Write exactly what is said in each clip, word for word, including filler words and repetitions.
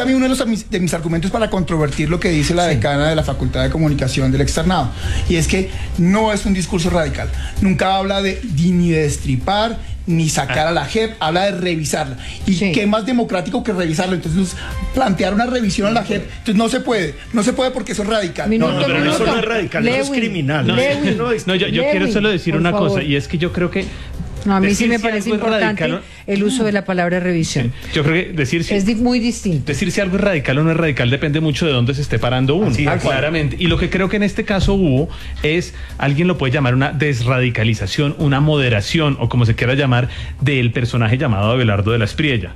también uno de, los, de mis argumentos para controvertir lo que dice la sí. decana de la Facultad de Comunicación del Externado, y es que no es un discurso radical. Nunca habla de ni de destripar, ni sacar a la J E P, habla de revisarla. ¿Y sí. qué más democrático que revisarla? Entonces, plantear una revisión a la J E P, entonces no se puede, no se puede porque eso es radical. Minuto, no, no, pero minuto. Eso no es radical, Lewin, eso es criminal. No, Lewin, no, no yo, yo quiero solo decir una favor. cosa, y es que yo creo que No, a mí sí me parece importante radical, el uso de la palabra revisión. Sí, yo creo que decir si, es di muy distinto. Decir si algo es radical o no es radical depende mucho de dónde se esté parando uno. Sí, claramente. Y lo que creo que en este caso hubo es, alguien lo puede llamar una desradicalización, una moderación, o como se quiera llamar, del personaje llamado Abelardo de la Espriella.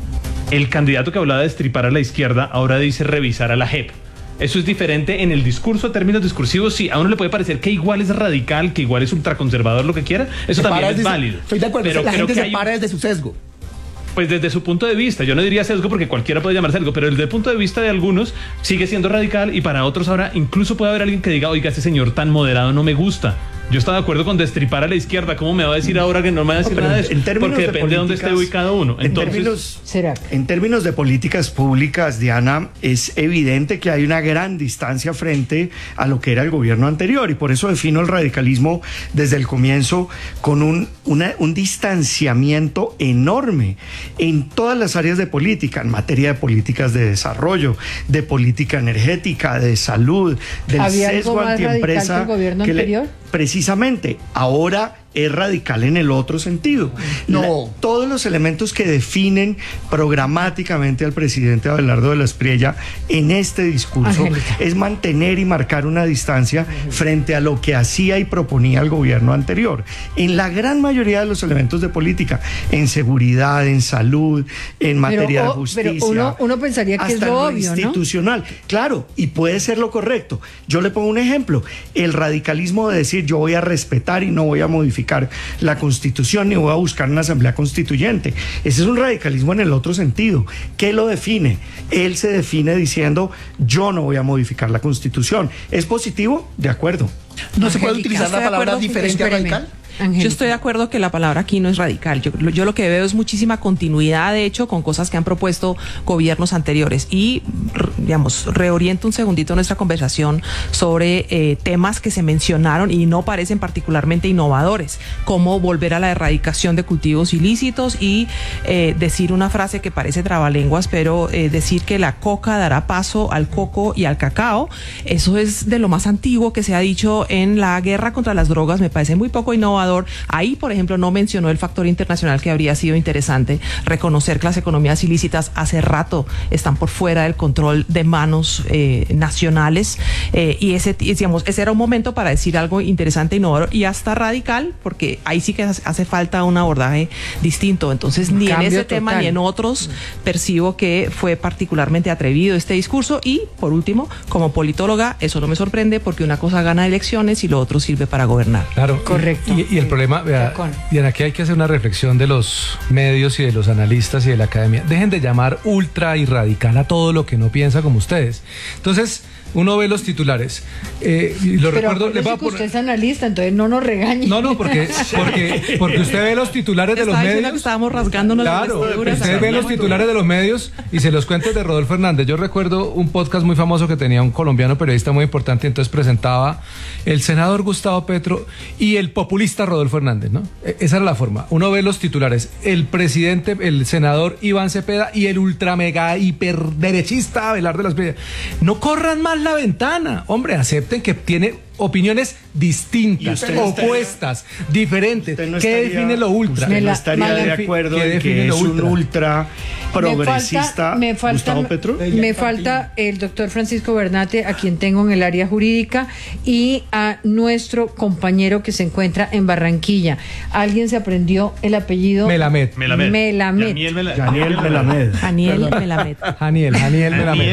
El candidato que hablaba de destripar a la izquierda ahora dice revisar a la J E P. Eso es diferente en el discurso, a términos discursivos. Sí, a uno le puede parecer que igual es radical, que igual es ultraconservador, lo que quiera. Eso se también es válido. Su, estoy de acuerdo, pero la gente se para desde su sesgo. Pues desde su punto de vista, yo no diría sesgo porque cualquiera puede llamarse sesgo, pero desde el punto de vista de algunos sigue siendo radical, y para otros ahora incluso puede haber alguien que diga, oiga, ese señor tan moderado no me gusta. Yo estaba de acuerdo con destripar a la izquierda. ¿Cómo me va a decir ahora que no me va a decir no, nada de eso? Porque de depende de dónde esté ubicado uno. En, Entonces, términos, ¿será? en términos de políticas públicas, Diana, es evidente que hay una gran distancia frente a lo que era el gobierno anterior, y por eso defino el radicalismo desde el comienzo con un, una, un distanciamiento enorme en todas las áreas de política, en materia de políticas de desarrollo, de política energética, de salud, del ¿Había sesgo algo más antiempresa radical que el gobierno que anterior? Le, precisamente, ahora es radical en el otro sentido. No. La, todos los elementos que definen programáticamente al presidente Abelardo de la Espriella en este discurso Angélica. es mantener y marcar una distancia Angélica. frente a lo que hacía y proponía el gobierno anterior. En la gran mayoría de los elementos de política, en seguridad, en salud, en materia pero, de justicia. Pero uno, uno pensaría que es lo obvio, institucional. ¿No? Claro, y puede ser lo correcto. Yo le pongo un ejemplo. El radicalismo de decir yo voy a respetar y no voy a modificar la Constitución ni voy a buscar una asamblea constituyente. Ese es un radicalismo en el otro sentido. ¿Qué lo define? Él se define diciendo yo no voy a modificar la Constitución. ¿Es positivo? De acuerdo. ¿No se puede utilizar la palabra diferente a radical? Angélica. Yo estoy de acuerdo que la palabra aquí no es radical. Yo, yo lo que veo es muchísima continuidad, de hecho, con cosas que han propuesto gobiernos anteriores. Y, digamos, reoriento un segundito nuestra conversación sobre eh, temas que se mencionaron y no parecen particularmente innovadores, como volver a la erradicación de cultivos ilícitos y eh, decir una frase que parece trabalenguas, pero eh, decir que la coca dará paso al coco y al cacao. Eso es de lo más antiguo que se ha dicho en la guerra contra las drogas. Me parece muy poco innovador. Ahí, por ejemplo, no mencionó el factor internacional, que habría sido interesante reconocer que las economías ilícitas hace rato están por fuera del control de manos eh, nacionales, eh, y ese, digamos, ese era un momento para decir algo interesante, innovador y hasta radical, porque ahí sí que hace falta un abordaje distinto. Entonces, ni en ese tema ni en otros percibo que fue particularmente atrevido este discurso. Y, por último, como politóloga, eso no me sorprende, porque una cosa gana elecciones y lo otro sirve para gobernar. Claro, correcto. Y, y el problema, vea, Diana, aquí hay que hacer una reflexión de los medios y de los analistas y de la academia. Dejen de llamar ultra y radical a todo lo que no piensa como ustedes. Entonces, uno ve los titulares. Eh, y lo pero recuerdo. Le va a poner... Usted es analista, entonces no nos regañe. No, no, porque, porque, porque usted ve los titulares de los medios. Que estábamos rasgándonos claro, usted ve los titulares de los medios y se los cuenta de Rodolfo Hernández. Yo recuerdo un podcast muy famoso que tenía un colombiano periodista muy importante, entonces presentaba el senador Gustavo Petro y el populista Rodolfo Hernández, ¿no? Esa era la forma. Uno ve los titulares, el presidente, el senador Iván Cepeda y el ultra mega hiperderechista Abelardo de la Espriella. No corran más la ventana, hombre, acepten que tiene opiniones distintas, opuestas, diferentes. No ¿Qué estaría, define lo ultra? Usted no estaría de acuerdo en que es un ultra progresista me falta, me Gustavo falta, Petro. Me falta el doctor Francisco Bernate, a quien tengo en el área jurídica, y a nuestro compañero que se encuentra en Barranquilla. ¿Alguien se aprendió el apellido? Melamed. Melamed. Melamed. Daniel Melamed. Daniel Melamed. Daniel, Daniel Melamed.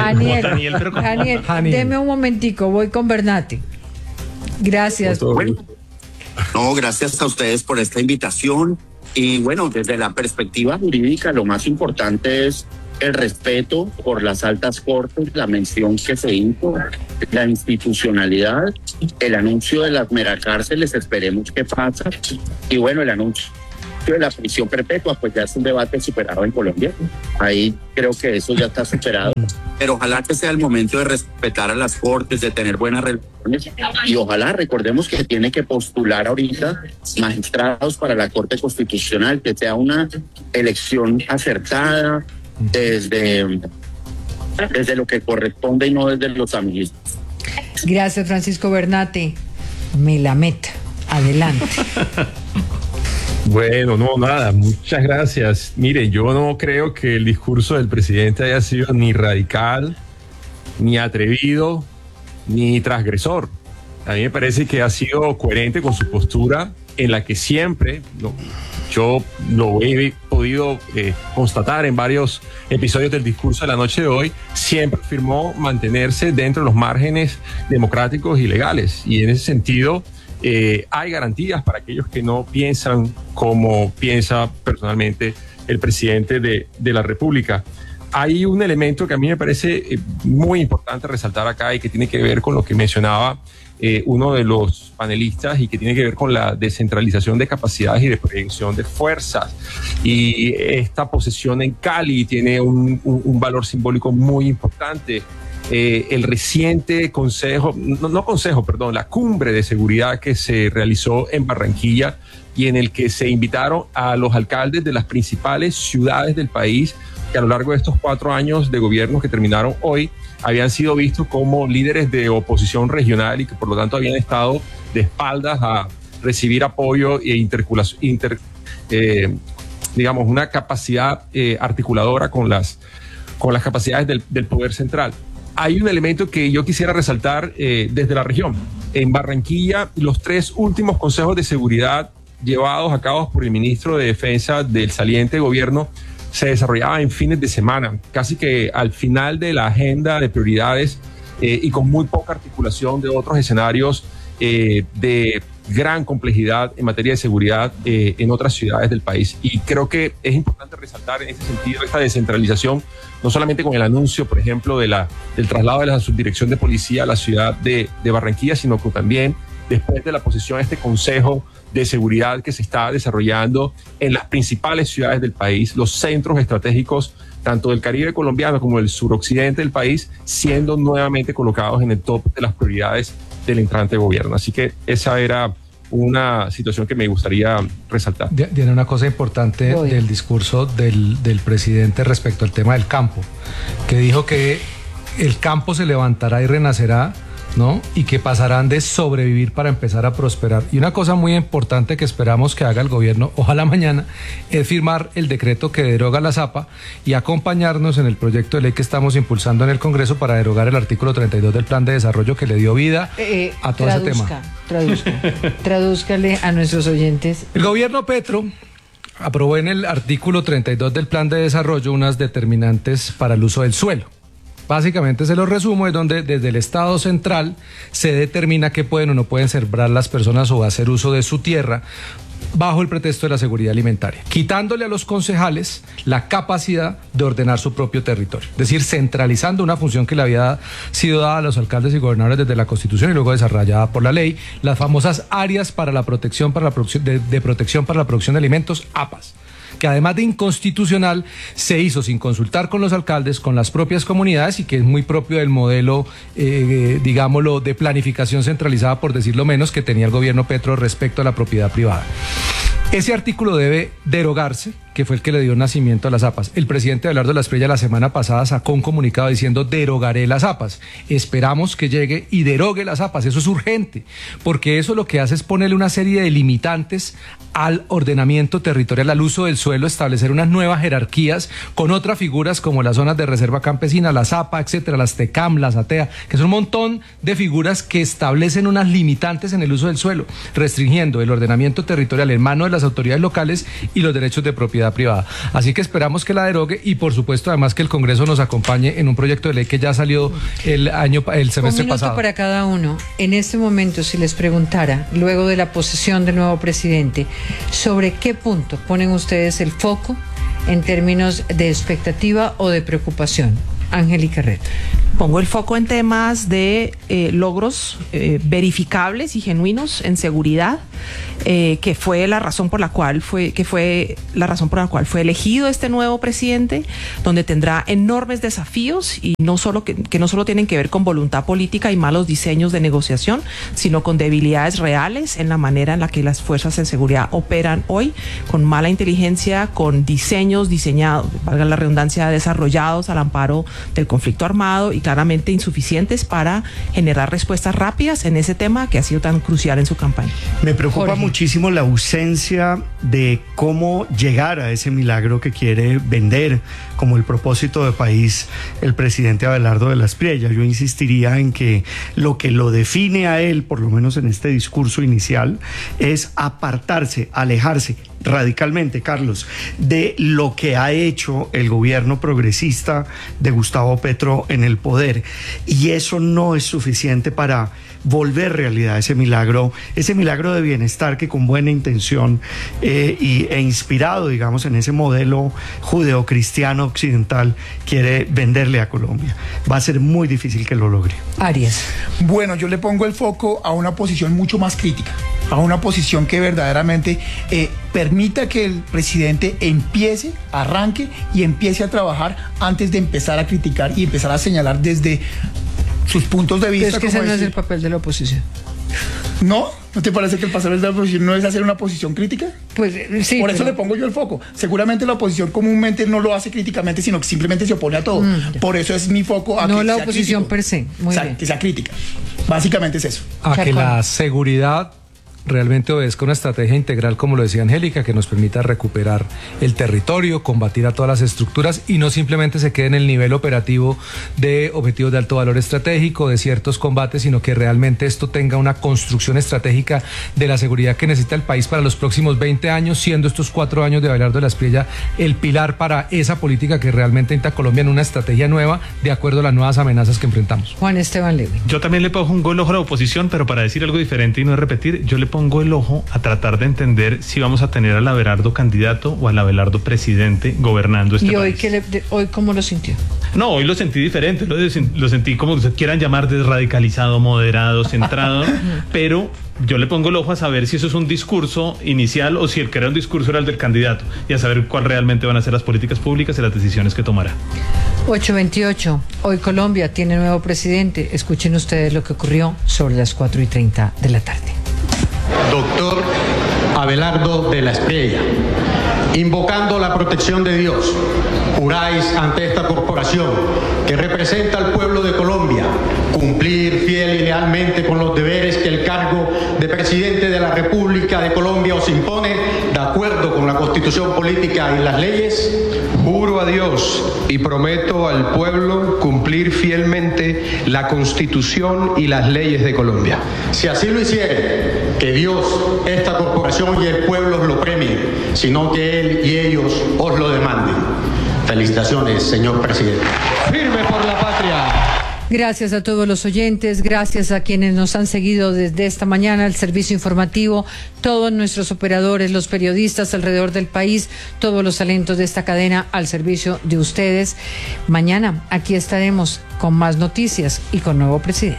Daniel, deme un momentico, voy con Bernate. Gracias. Bueno, no, gracias a ustedes por esta invitación. Y bueno, desde la perspectiva jurídica, lo más importante es el respeto por las altas cortes, la mención que se hizo, la institucionalidad, el anuncio de las megacárceles, esperemos que pasa. Y bueno, el anuncio de la prisión perpetua, pues ya es un debate superado en Colombia. Ahí creo que eso ya está superado. Pero ojalá que sea el momento de respetar a las cortes, de tener buenas relaciones, y ojalá recordemos que tiene que postular ahorita magistrados para la Corte Constitucional, que sea una elección acertada desde, desde lo que corresponde y no desde los amiguismos. Gracias, Francisco Bernate. Me la meta. Adelante. Bueno, no, nada, muchas gracias. Mire, yo no creo que el discurso del presidente haya sido ni radical, ni atrevido, ni transgresor. A mí me parece que ha sido coherente con su postura, en la que siempre, no, yo lo he podido eh, constatar en varios episodios del discurso de la noche de hoy, siempre afirmó mantenerse dentro de los márgenes democráticos y legales. Y en ese sentido, Eh, hay garantías para aquellos que no piensan como piensa personalmente el presidente de, de la República. Hay un elemento que a mí me parece eh, muy importante resaltar acá y que tiene que ver con lo que mencionaba eh, uno de los panelistas y que tiene que ver con la descentralización de capacidades y de proyección de fuerzas. Y esta posesión en Cali tiene un, un, un valor simbólico muy importante. Eh, el reciente consejo, no, no consejo, perdón, la cumbre de seguridad que se realizó en Barranquilla y en el que se invitaron a los alcaldes de las principales ciudades del país que a lo largo de estos cuatro años de gobierno que terminaron hoy habían sido vistos como líderes de oposición regional y que por lo tanto habían estado de espaldas a recibir apoyo e interculación, inter, eh, digamos, una capacidad eh, articuladora con las, con las capacidades del, del poder central. Hay un elemento que yo quisiera resaltar eh, desde la región. En Barranquilla, los tres últimos consejos de seguridad llevados a cabo por el ministro de Defensa del saliente gobierno se desarrollaban en fines de semana, casi que al final de la agenda de prioridades eh, y con muy poca articulación de otros escenarios eh, de gran complejidad en materia de seguridad eh, en otras ciudades del país. Y creo que es importante resaltar en ese sentido esta descentralización, no solamente con el anuncio, por ejemplo, de la, del traslado de la subdirección de policía a la ciudad de, de Barranquilla, sino que también después de la posesión de este Consejo de Seguridad que se está desarrollando en las principales ciudades del país, los centros estratégicos tanto del Caribe colombiano como del suroccidente del país, siendo nuevamente colocados en el top de las prioridades del entrante gobierno. Así que esa era una situación que me gustaría resaltar. Tiene una cosa importante Voy. del discurso del, del presidente respecto al tema del campo, que dijo que el campo se levantará y renacerá, ¿no? Y que pasarán de sobrevivir para empezar a prosperar. Y una cosa muy importante que esperamos que haga el gobierno, ojalá mañana, es firmar el decreto que deroga la ZAPA y acompañarnos en el proyecto de ley que estamos impulsando en el Congreso para derogar el artículo treinta y dos del Plan de Desarrollo que le dio vida eh, a todo traduzca, ese tema. Traduzca, tradúzcale a nuestros oyentes. El gobierno Petro aprobó en el artículo treinta y dos del Plan de Desarrollo unas determinantes para el uso del suelo. Básicamente se lo resumo, es donde desde el Estado central se determina qué pueden o no pueden sembrar las personas o hacer uso de su tierra bajo el pretexto de la seguridad alimentaria, quitándole a los concejales la capacidad de ordenar su propio territorio, es decir, centralizando una función que le había sido dada a los alcaldes y gobernadores desde la Constitución y luego desarrollada por la ley, las famosas áreas para la protección para la producción de, de protección para la producción de alimentos, A P As, que además de inconstitucional se hizo sin consultar con los alcaldes, con las propias comunidades y que es muy propio del modelo, eh, digámoslo, de planificación centralizada, por decirlo menos, que tenía el gobierno Petro respecto a la propiedad privada. Ese artículo debe derogarse, que fue el que le dio nacimiento a las A P As. El presidente Abelardo Lasprilla la semana pasada sacó un comunicado diciendo derogaré las A P As. Esperamos que llegue y derogue las A P As. Eso es urgente, porque eso lo que hace es ponerle una serie de limitantes al ordenamiento territorial, al uso del suelo, establecer unas nuevas jerarquías con otras figuras como las zonas de reserva campesina, las A P A, etcétera, las TECAM, las ATEA, que son un montón de figuras que establecen unas limitantes en el uso del suelo, restringiendo el ordenamiento territorial en manos de las autoridades locales y los derechos de propiedad privada. Así que esperamos que la derogue y por supuesto además que el Congreso nos acompañe en un proyecto de ley que ya salió el año el semestre un minuto pasado. Para cada uno. En este momento, si les preguntara, luego de la posesión del nuevo presidente, ¿sobre qué punto ponen ustedes el foco en términos de expectativa o de preocupación? Angélica Reta. Pongo el foco en temas de eh, logros eh, verificables y genuinos en seguridad, eh, que fue la razón por la cual fue que fue la razón por la cual fue elegido este nuevo presidente, donde tendrá enormes desafíos y no solo que, que no solo tienen que ver con voluntad política y malos diseños de negociación, sino con debilidades reales en la manera en la que las fuerzas de seguridad operan hoy, con mala inteligencia, con diseños diseñados, valga la redundancia, desarrollados al amparo del conflicto armado y claramente insuficientes para generar respuestas rápidas en ese tema que ha sido tan crucial en su campaña. Me preocupa Jorge. muchísimo la ausencia de cómo llegar a ese milagro que quiere vender como el propósito de país el presidente Abelardo de la Espriella. Yo insistiría en que lo que lo define a él, por lo menos en este discurso inicial, es apartarse, alejarse radicalmente, Carlos, de lo que ha hecho el gobierno progresista de Gustavo Petro en el poder. Y eso no es suficiente para volver realidad ese milagro, ese milagro de bienestar que con buena intención eh, y, e inspirado, digamos, en ese modelo judeocristiano occidental quiere venderle a Colombia. Va a ser muy difícil que lo logre. Arias. Bueno, yo le pongo el foco a una posición mucho más crítica, a una posición que verdaderamente eh, permita que el presidente empiece, arranque y empiece a trabajar antes de empezar a criticar y empezar a señalar desde sus puntos de vista. Pero es que ese como no es decir, el papel de la oposición. ¿No? ¿No te parece que el papel de la oposición no es hacer una posición crítica? Pues eh, sí. Por eso pero... le pongo yo el foco. Seguramente la oposición comúnmente no lo hace críticamente, sino que simplemente se opone a todo. Mm, Por eso es mi foco a no que la sea oposición crítico. per se. Muy o sea, bien. que sea crítica. Básicamente es eso. A que Chacón. la seguridad realmente obedezca una estrategia integral, como lo decía Angélica, que nos permita recuperar el territorio, combatir a todas las estructuras y no simplemente se quede en el nivel operativo de objetivos de alto valor estratégico, de ciertos combates, sino que realmente esto tenga una construcción estratégica de la seguridad que necesita el país para los próximos veinte años, siendo estos cuatro años de Abelardo de la Espriella el pilar para esa política que realmente necesita Colombia en una estrategia nueva, de acuerdo a las nuevas amenazas que enfrentamos. Juan Esteban Lewin. Yo también le pongo el ojo a la oposición, pero para decir algo diferente y no repetir, yo le pongo el ojo a tratar de entender si vamos a tener al Abelardo candidato o al Abelardo presidente gobernando este ¿Y hoy, país. qué le, de, hoy cómo lo sintió? No, hoy lo sentí diferente, lo, lo sentí como se quieran llamar, desradicalizado, moderado, centrado, pero yo le pongo el ojo a saber si eso es un discurso inicial o si el que era un discurso era el del candidato y a saber cuál realmente van a ser las políticas públicas y las decisiones que tomará. ocho veintiocho. Hoy Colombia tiene nuevo presidente. Escuchen ustedes lo que ocurrió sobre las cuatro y treinta de la tarde. Doctor Abelardo de la Espriella, invocando la protección de Dios, juráis ante esta corporación que representa al pueblo de Colombia cumplir fiel y lealmente con los deberes que el cargo de presidente de la República de Colombia os impone, de acuerdo con la Constitución política y las leyes. Juro a Dios y prometo al pueblo cumplir fielmente la Constitución y las leyes de Colombia. Si así lo hiciere, que Dios, esta corporación y el pueblo os lo premien, sino que Él y ellos os lo demanden. Felicitaciones, señor presidente. Firme por la patria. Gracias a todos los oyentes, gracias a quienes nos han seguido desde esta mañana, el servicio informativo, todos nuestros operadores, los periodistas alrededor del país, todos los talentos de esta cadena al servicio de ustedes. Mañana aquí estaremos con más noticias y con nuevo presidente.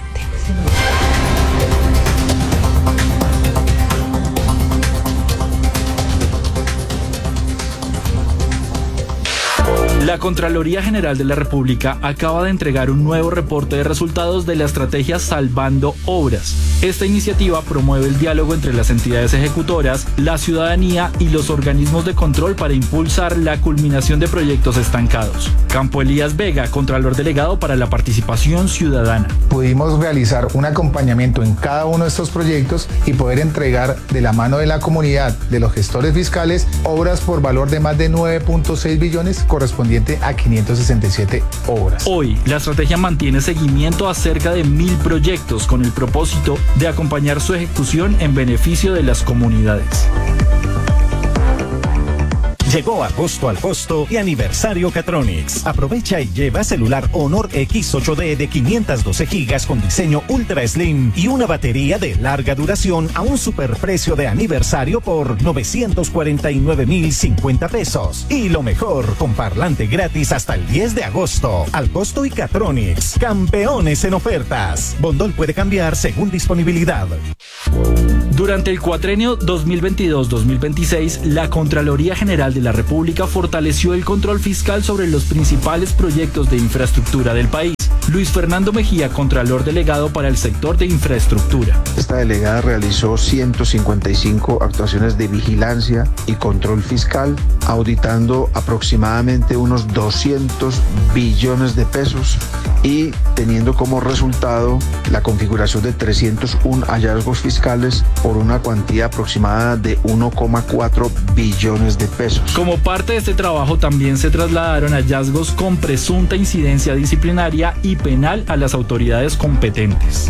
La Contraloría General de la República acaba de entregar un nuevo reporte de resultados de la estrategia Salvando Obras. Esta iniciativa promueve el diálogo entre las entidades ejecutoras, la ciudadanía y los organismos de control para impulsar la culminación de proyectos estancados. Campo Elías Vega, Contralor Delegado para la Participación Ciudadana. Pudimos realizar un acompañamiento en cada uno de estos proyectos y poder entregar de la mano de la comunidad, de los gestores fiscales, obras por valor de más de nueve punto seis billones correspondientes a quinientas sesenta y siete obras. Hoy, la estrategia mantiene seguimiento a cerca de mil proyectos con el propósito de acompañar su ejecución en beneficio de las comunidades. Llegó agosto al costo y aniversario Catronics. Aprovecha y lleva celular Honor X ocho D de quinientos doce gigas con diseño Ultra Slim y una batería de larga duración a un superprecio de aniversario por novecientos cuarenta y nueve mil cincuenta pesos. Y lo mejor, con parlante gratis hasta el diez de agosto. Al costo y Catronics, campeones en ofertas. Bondol puede cambiar según disponibilidad. Durante el cuatrenio dos mil veintidós dos mil veintiséis, la Contraloría General de la República fortaleció el control fiscal sobre los principales proyectos de infraestructura del país. Luis Fernando Mejía, Contralor Delegado para el sector de infraestructura. Esta delegada realizó ciento cincuenta y cinco actuaciones de vigilancia y control fiscal, auditando aproximadamente unos doscientos billones de pesos y teniendo como resultado la configuración de trescientos uno hallazgos fiscales por una cuantía aproximada de uno coma cuatro billones de pesos. Como parte de este trabajo también se trasladaron hallazgos con presunta incidencia disciplinaria y penal a las autoridades competentes.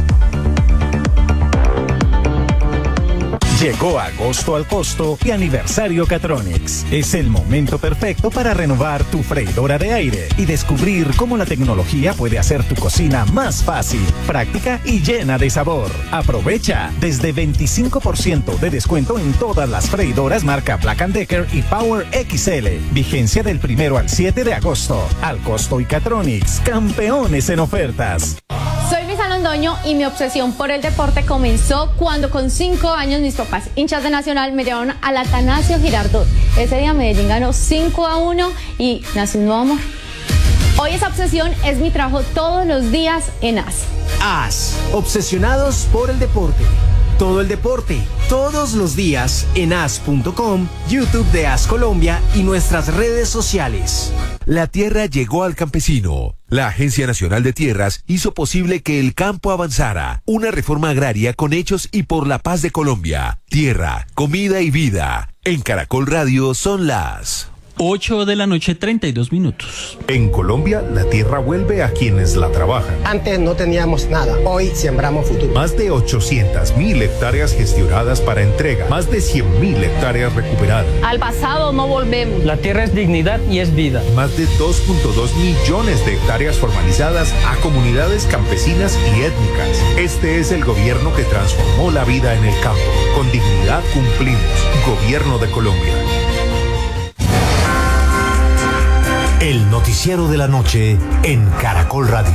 Llegó agosto al costo y aniversario Catronics. Es el momento perfecto para renovar tu freidora de aire y descubrir cómo la tecnología puede hacer tu cocina más fácil, práctica y llena de sabor. Aprovecha desde veinticinco por ciento de descuento en todas las freidoras marca Black and Decker y Power X L. Vigencia del primero al siete de agosto. Al costo y Catronics, campeones en ofertas. Soy Luisa Londoño y mi obsesión por el deporte comenzó cuando con cinco años mis papás, hinchas de Nacional, me llevaron al Atanasio Girardot. Ese día Medellín ganó cinco a uno y nació un nuevo amor. Hoy esa obsesión es mi trabajo todos los días en A S. A S, obsesionados por el deporte. Todo el deporte, todos los días en A S punto com, YouTube de A S Colombia y nuestras redes sociales. La tierra llegó al campesino. La Agencia Nacional de Tierras hizo posible que el campo avanzara. Una reforma agraria con hechos y por la paz de Colombia. Tierra, comida y vida. En Caracol Radio son las ocho de la noche, treinta y dos minutos. En Colombia, la tierra vuelve a quienes la trabajan. Antes no teníamos nada, hoy sembramos futuro. Más de ochocientas mil hectáreas gestionadas para entrega, más de cien mil hectáreas recuperadas. Al pasado no volvemos. La tierra es dignidad y es vida. Más de dos punto dos millones de hectáreas formalizadas a comunidades campesinas y étnicas. Este es el gobierno que transformó la vida en el campo. Con dignidad cumplimos. Gobierno de Colombia. El noticiero de la noche en Caracol Radio.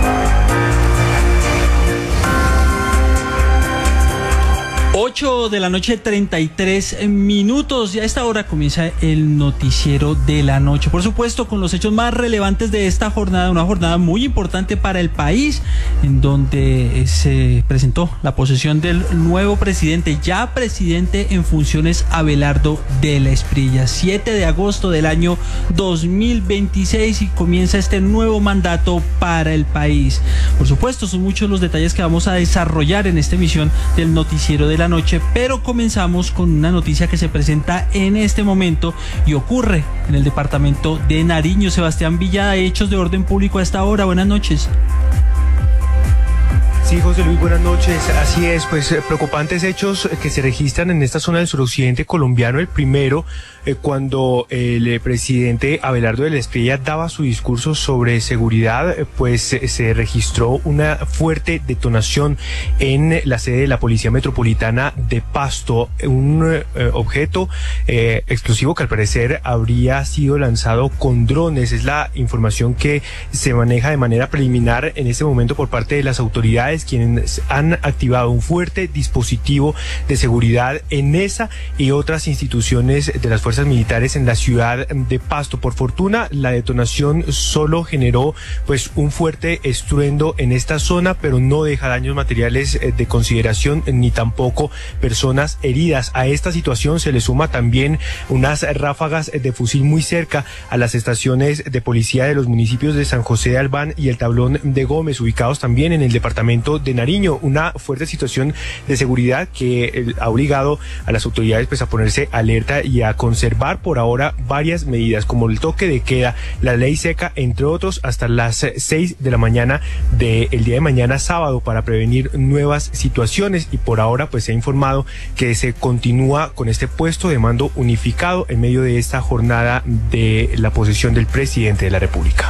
ocho de la noche, treinta y tres minutos. Y a esta hora comienza el noticiero de la noche. Por supuesto, con los hechos más relevantes de esta jornada, una jornada muy importante para el país, en donde se presentó la posesión del nuevo presidente, ya presidente en funciones, Abelardo de la Espriella. siete de agosto del año dos mil veintiséis y comienza este nuevo mandato para el país. Por supuesto, son muchos los detalles que vamos a desarrollar en esta emisión del noticiero de la noche, pero comenzamos con una noticia que se presenta en este momento y ocurre en el departamento de Nariño. Sebastián Villada, hechos de orden público a esta hora. Buenas noches. Sí, José Luis, buenas noches. Así es, pues preocupantes hechos que se registran en esta zona del suroccidente colombiano. El primero, eh, cuando el eh, presidente Abelardo de la Espriella daba su discurso sobre seguridad, eh, pues eh, se registró una fuerte detonación en la sede de la Policía Metropolitana de Pasto. Un eh, objeto eh, explosivo que al parecer habría sido lanzado con drones. Es la información que se maneja de manera preliminar en este momento por parte de las autoridades, quienes han activado un fuerte dispositivo de seguridad en esa y otras instituciones de las fuerzas militares en la ciudad de Pasto. Por fortuna, la detonación solo generó pues un fuerte estruendo en esta zona, pero no deja daños materiales de consideración ni tampoco personas heridas. A esta situación se le suma también unas ráfagas de fusil muy cerca a las estaciones de policía de los municipios de San José de Albán y el Tablón de Gómez, ubicados también en el departamento departamento de Nariño, una fuerte situación de seguridad que eh, ha obligado a las autoridades pues a ponerse alerta y a conservar por ahora varias medidas como el toque de queda, la ley seca, entre otros, hasta las seis de la mañana del día de mañana sábado para prevenir nuevas situaciones. Y por ahora pues se ha informado que se continúa con este puesto de mando unificado en medio de esta jornada de la posesión del presidente de la República.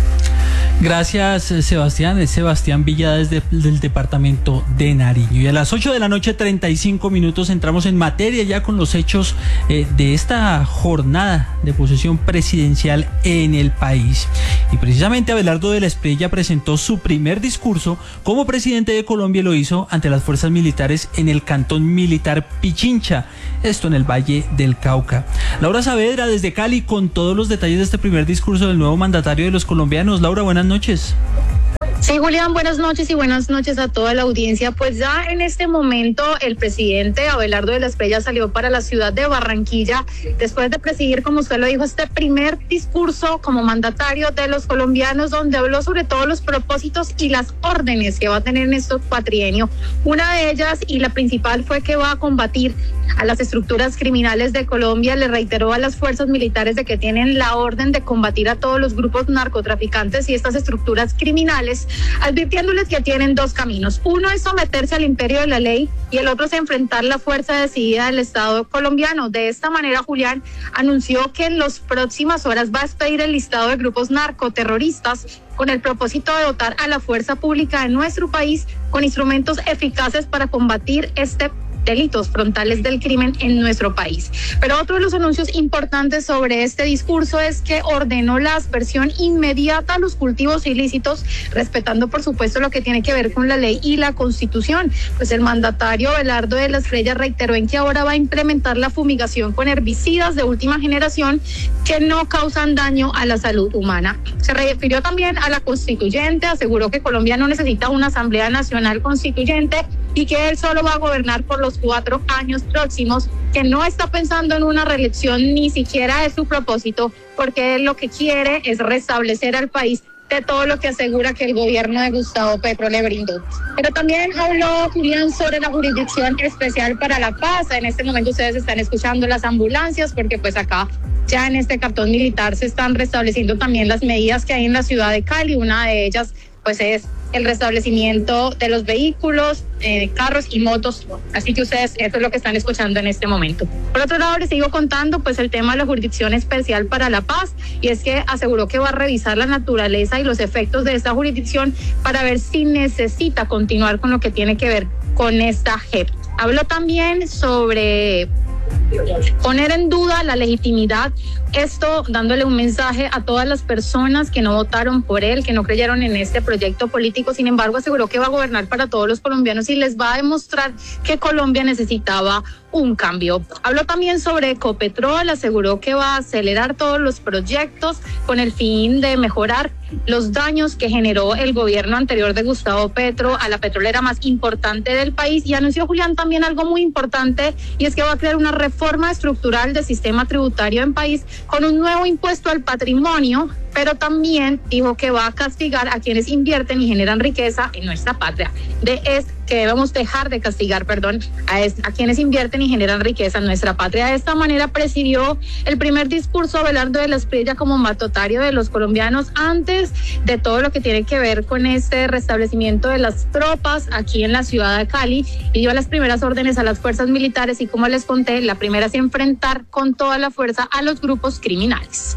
Gracias, Sebastián. Es Sebastián Villa desde el departamento de Nariño. Y a las ocho de la noche, treinta y cinco minutos, entramos en materia ya con los hechos eh, de esta jornada de posesión presidencial en el país. Y precisamente Abelardo de la Espriella presentó su primer discurso como presidente de Colombia y lo hizo ante las fuerzas militares en el cantón militar Pichincha, esto en el Valle del Cauca. Laura Saavedra desde Cali con todos los detalles de este primer discurso del nuevo mandatario de los colombianos. Laura, buenas noches. Sí, Julián, buenas noches y buenas noches a toda la audiencia. Pues ya en este momento el presidente Abelardo de la Espriella salió para la ciudad de Barranquilla después de presidir, como usted lo dijo, este primer discurso como mandatario de los colombianos, donde habló sobre todos los propósitos y las órdenes que va a tener en este cuatrienio. Una de ellas y la principal fue que va a combatir a las estructuras criminales de Colombia. Le reiteró a las fuerzas militares de que tienen la orden de combatir a todos los grupos narcotraficantes y estas estructuras criminales, advirtiéndoles que tienen dos caminos. Uno es someterse al imperio de la ley y el otro es enfrentar la fuerza decidida del Estado colombiano. De esta manera, Julián anunció que en las próximas horas va a expedir el listado de grupos narcoterroristas con el propósito de dotar a la fuerza pública de nuestro país con instrumentos eficaces para combatir este delitos frontales del crimen en nuestro país. Pero otro de los anuncios importantes sobre este discurso es que ordenó la aspersión inmediata a los cultivos ilícitos, respetando por supuesto lo que tiene que ver con la ley y la Constitución. Pues el mandatario Abelardo de la Espriella reiteró en que ahora va a implementar la fumigación con herbicidas de última generación que no causan daño a la salud humana. Se refirió también a la constituyente, aseguró que Colombia no necesita una Asamblea Nacional Constituyente y que él solo va a gobernar por los cuatro años próximos, que no está pensando en una reelección, ni siquiera es su propósito, porque él lo que quiere es restablecer al país de todo lo que asegura que el gobierno de Gustavo Petro le brindó. Pero también habló Julián sobre la Jurisdicción Especial para la Paz. En este momento ustedes están escuchando las ambulancias, porque pues acá ya en este cantón militar se están restableciendo también las medidas que hay en la ciudad de Cali. Una de ellas pues es el restablecimiento de los vehículos, eh, carros y motos. Así que ustedes, eso es lo que están escuchando en este momento. Por otro lado, les sigo contando pues el tema de la Jurisdicción Especial para la Paz, y es que aseguró que va a revisar la naturaleza y los efectos de esta jurisdicción para ver si necesita continuar con lo que tiene que ver con esta J E P. Habló también sobre poner en duda la legitimidad, esto dándole un mensaje a todas las personas que no votaron por él, que no creyeron en este proyecto político. Sin embargo, aseguró que va a gobernar para todos los colombianos y les va a demostrar que Colombia necesitaba un cambio. Habló también sobre Ecopetrol, aseguró que va a acelerar todos los proyectos con el fin de mejorar los daños que generó el gobierno anterior de Gustavo Petro a la petrolera más importante del país. Y anunció, Julián, también algo muy importante, y es que va a crear una reforma estructural del sistema tributario en país con un nuevo impuesto al patrimonio, pero también dijo que va a castigar a quienes invierten y generan riqueza en nuestra patria. De es que debemos dejar de castigar, perdón, a, es, a quienes invierten y generan riqueza en nuestra patria. De esta manera presidió el primer discurso Abelardo de la Espriella como mandatario de los colombianos antes de todo lo que tiene que ver con este restablecimiento de las tropas aquí en la ciudad de Cali, y dio las primeras órdenes a las fuerzas militares, y como les conté, la primera es enfrentar con toda la fuerza a los grupos criminales.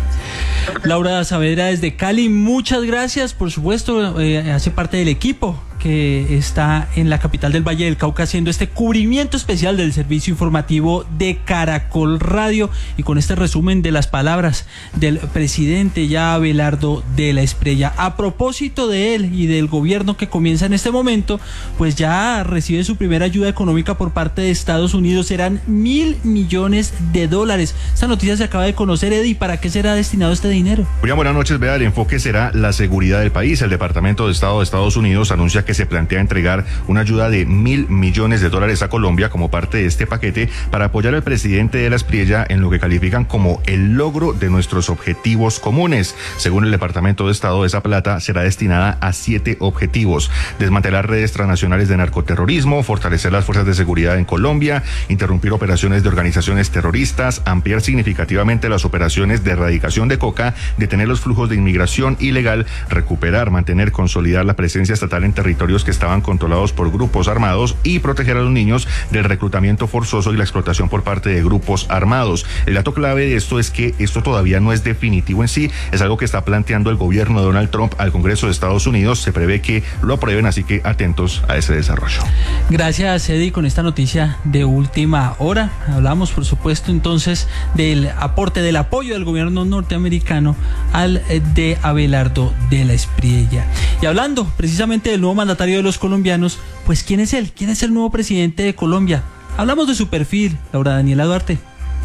Laura Saavedra desde Cali, muchas gracias. Por supuesto, eh, hace parte del equipo que está en la capital del Valle del Cauca haciendo este cubrimiento especial del servicio informativo de Caracol Radio, y con este resumen de las palabras del presidente ya Abelardo de la Espriella. A propósito de él y del gobierno que comienza en este momento, pues ya recibe su primera ayuda económica por parte de Estados Unidos. Serán mil millones de dólares. Esta noticia se acaba de conocer, Eddie. ¿Para qué será destinado este dinero? Julián, buenas noches. Vea, el enfoque será la seguridad del país. El Departamento de Estado de Estados Unidos anuncia que que se plantea entregar una ayuda de mil millones de dólares a Colombia como parte de este paquete para apoyar al presidente de la Espriella en lo que califican como el logro de nuestros objetivos comunes. Según el Departamento de Estado, esa plata será destinada a siete objetivos: desmantelar redes transnacionales de narcoterrorismo, fortalecer las fuerzas de seguridad en Colombia, interrumpir operaciones de organizaciones terroristas, ampliar significativamente las operaciones de erradicación de coca, detener los flujos de inmigración ilegal, recuperar, mantener, consolidar la presencia estatal en territorios que estaban controlados por grupos armados y proteger a los niños del reclutamiento forzoso y la explotación por parte de grupos armados. El dato clave de esto es que esto todavía no es definitivo en sí, es algo que está planteando el gobierno de Donald Trump al Congreso de Estados Unidos. Se prevé que lo aprueben, así que atentos a ese desarrollo. Gracias, Eddie, con esta noticia de última hora. Hablamos, por supuesto, entonces del aporte, del apoyo del gobierno norteamericano al de Abelardo de la Espriella. Y hablando precisamente del nuevo mandatario de los colombianos, pues ¿quién es él? ¿Quién es el nuevo presidente de Colombia? Hablamos de su perfil, Laura Daniela Duarte.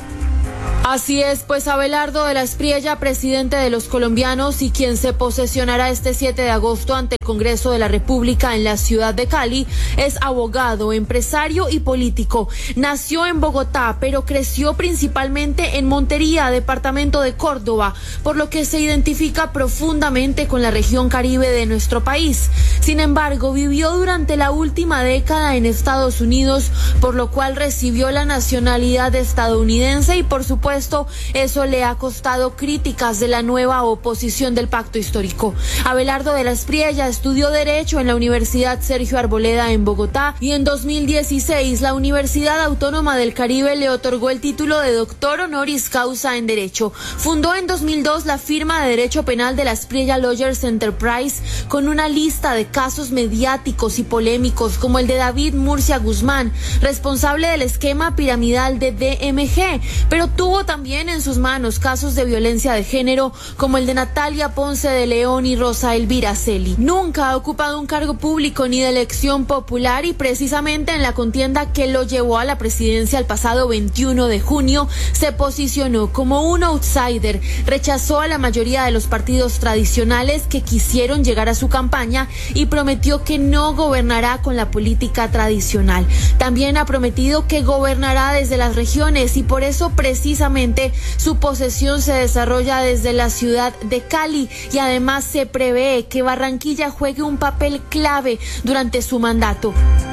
Así es, pues Abelardo de la Espriella, presidente de los colombianos y quien se posesionará este siete de agosto ante el Congreso de la República en la ciudad de Cali, es abogado, empresario y político. Nació en Bogotá, pero creció principalmente en Montería, departamento de Córdoba, por lo que se identifica profundamente con la región caribe de nuestro país. Sin embargo, vivió durante la última década en Estados Unidos, por lo cual recibió la nacionalidad estadounidense y por supuesto eso le ha costado críticas de la nueva oposición del pacto histórico. Abelardo de la Espriella estudió Derecho en la Universidad Sergio Arboleda en Bogotá y en dos mil dieciséis la Universidad Autónoma del Caribe le otorgó el título de doctor honoris causa en Derecho. Fundó en dos mil dos la firma de Derecho Penal de la Espriella Lawyers Enterprise con una lista de casos mediáticos y polémicos como el de David Murcia Guzmán, responsable del esquema piramidal de D M G, pero tuvo también en sus manos casos de violencia de género como el de Natalia Ponce de León y Rosa Elvira Celi. Nunca ha ocupado un cargo público ni de elección popular y precisamente en la contienda que lo llevó a la presidencia el pasado veintiuno de junio se posicionó como un outsider, rechazó a la mayoría de los partidos tradicionales que quisieron llegar a su campaña y prometió que no gobernará con la política tradicional. También ha prometido que gobernará desde las regiones y por eso precisamente su posesión se desarrolla desde la ciudad de Cali y además se prevé que Barranquilla juegue un papel clave durante su mandato.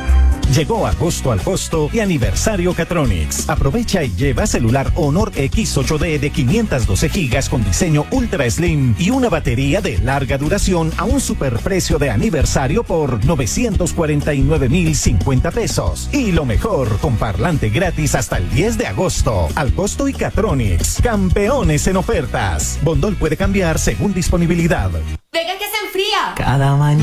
Llegó agosto al costo y aniversario Catronics. Aprovecha y lleva celular Honor X ocho D de quinientos doce gigas con diseño ultra slim y una batería de larga duración a un superprecio de aniversario por novecientos cuarenta y nueve mil cincuenta pesos. Y lo mejor, con parlante gratis hasta el diez de agosto. Al costo y Catronics, campeones en ofertas. Bondol puede cambiar según disponibilidad. Venga que se enfría. Cada mañana